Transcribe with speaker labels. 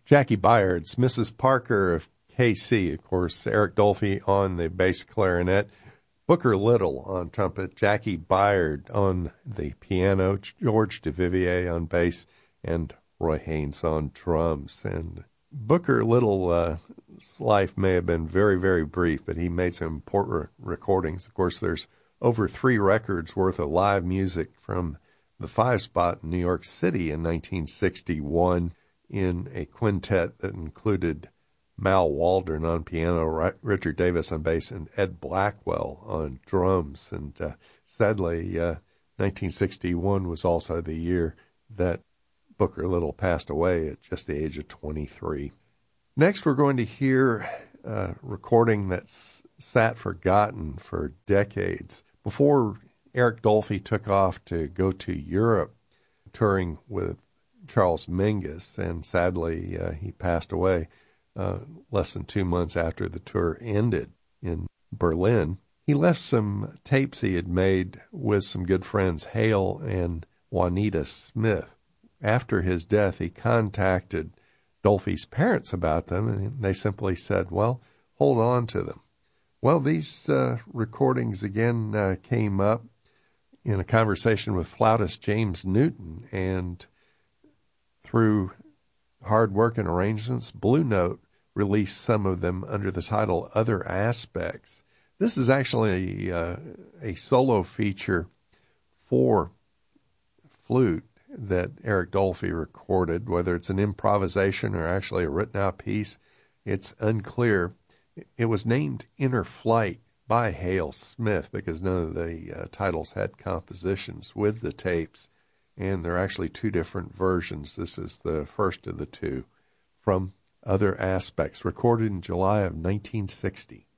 Speaker 1: Jackie Byard's Mrs. Parker of KC, of course, Eric Dolphy on the bass clarinet, Booker Little on trumpet, Jackie Byard on the piano, George Duvivier on bass, and Roy Haynes on drums. And Booker Little's life may have been very, very brief, but he made some important recordings. Of course, there's over 3 records worth of live music from the Five Spot in New York City in 1961 in a quintet that included Mal Waldron on piano, Richard Davis on bass, and Ed Blackwell on drums. And sadly, 1961 was also the year that Booker Little passed away at just the age of 23. Next, we're going to hear a recording that's sat forgotten for decades. Before Eric Dolphy took off to go to Europe, touring with Charles Mingus, and sadly he passed away less than 2 months after the tour ended in Berlin. He left some tapes he had made with some good friends, Hale and Juanita Smith. After his death, he contacted Dolphy's parents about them, and they simply said, well, hold on to them. Well, these recordings again came up in a conversation with flautist James Newton, and through hard work and arrangements, Blue Note released some of them under the title Other Aspects. This is actually a solo feature for flute that Eric Dolphy recorded. Whether it's an improvisation or actually a written-out piece, it's unclear. It was named Inner Flight by Hale Smith because none of the titles had compositions with the tapes, and there are actually 2 different versions. This is the first of the 2 from Other Aspects, recorded in July of 1960.